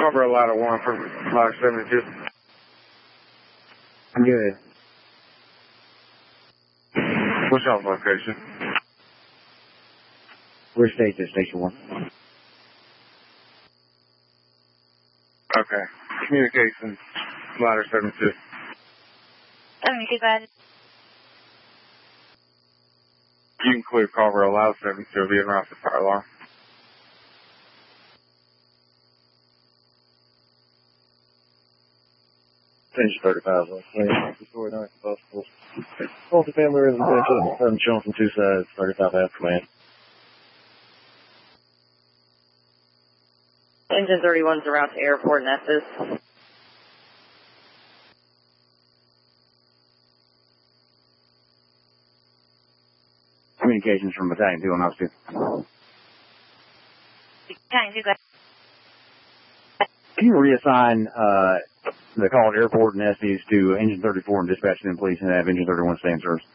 Cobra Ladder 1 for Ladder 72. Good. What's y'all's location? We're stationed at Station 1. Okay. Communications, Ladder 72. 72, bad. You can clear Cobra Ladder 72 being around the fire alarm. Finish 35. Story 9 possible. Multi-family residential. I'm showing from two sides. 35 half command. Engine 31's around to airport Nessus. Communications from Battalion 2 on Officer. Battalion 2, go ahead. Can you reassign the call at airport and Estes to Engine 34 and dispatch them, please, and have Engine 31 stay in service?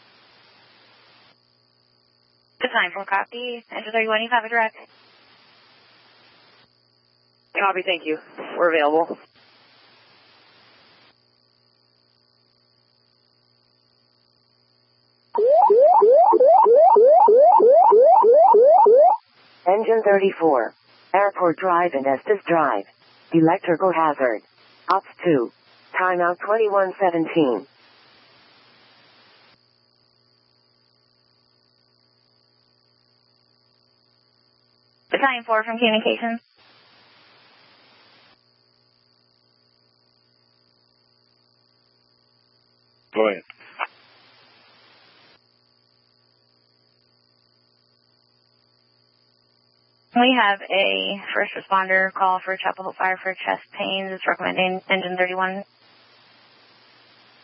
Battalion 4, copy. Engine 31, you have a direct. Copy, thank you. We're available. Engine 34, Airport Drive and Estes Drive. Electrical hazard. Ops 2. Timeout 2117. Battalion 4 from communications. Go ahead. We have a first responder call for Chapel Hill Fire for chest pains. It's recommending Engine 31.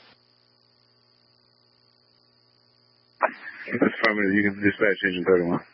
That's 5 minutes. You can dispatch Engine 31.